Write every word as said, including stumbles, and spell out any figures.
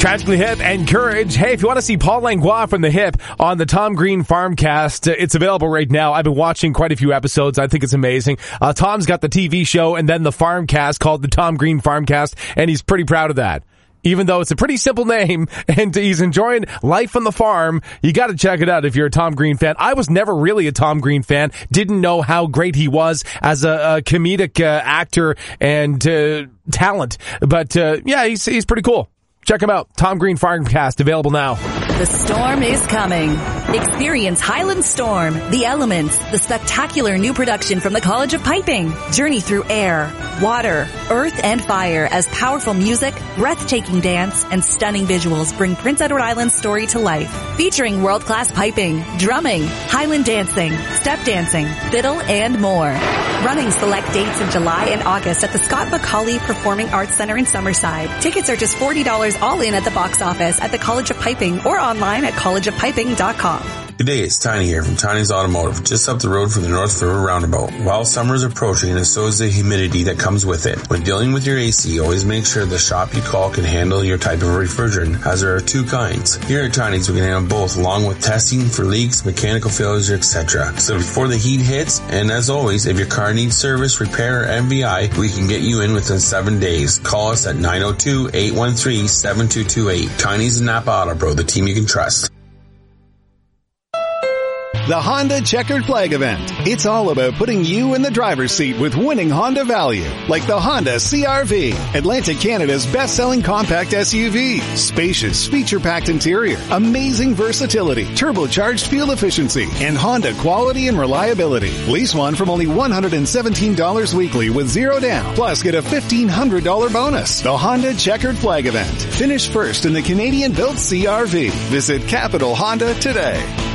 Tragically Hip and Courage. Hey, if you want to see Paul Langlois from The Hip on the Tom Green Farmcast, it's available right now. I've been watching quite a few episodes. I think it's amazing. Uh, Tom's got the T V show and then the Farmcast called the Tom Green Farmcast, and he's pretty proud of that. Even though it's a pretty simple name and he's enjoying life on the farm, you got to check it out if you're a Tom Green fan. I was never really a Tom Green fan. Didn't know how great he was as a, a comedic uh, actor and uh, talent. But uh, yeah, he's he's pretty cool. Check him out. Tom Green Farmcast, available now. The storm is coming. Experience Highland Storm, The Elements, the spectacular new production from the College of Piping. Journey through air, water, earth, and fire as powerful music, breathtaking dance, and stunning visuals bring Prince Edward Island's story to life. Featuring world-class piping, drumming, Highland dancing, step dancing, fiddle, and more. Running select dates in July and August at the Scott McCauley Performing Arts Center in Summerside. Tickets are just forty dollars all in at the box office at the College of Piping or online at college of piping dot com. Good day, it's Tiny here from Tiny's Automotive, just up the road from the North River Roundabout. While summer is approaching, and so is the humidity that comes with it. When dealing with your A C, always make sure the shop you call can handle your type of refrigerant, as there are two kinds. Here at Tiny's, we can handle both, along with testing for leaks, mechanical failures, et cetera. So before the heat hits, and as always, if your car needs service, repair, or M V I, we can get you in within seven days. Call us at nine oh two, eight one three, seven two two eight. Tiny's and Napa Auto Pro, the team you can trust. The Honda Checkered Flag Event. It's all about putting you in the driver's seat with winning Honda value, like the Honda C R V, Atlantic Canada's best-selling compact S U V. Spacious, feature-packed interior, amazing versatility, turbocharged fuel efficiency, and Honda quality and reliability. Lease one from only one hundred seventeen dollars weekly with zero down. Plus, get a fifteen hundred dollars bonus. The Honda Checkered Flag Event. Finish first in the Canadian-built C R V. Visit Capital Honda today.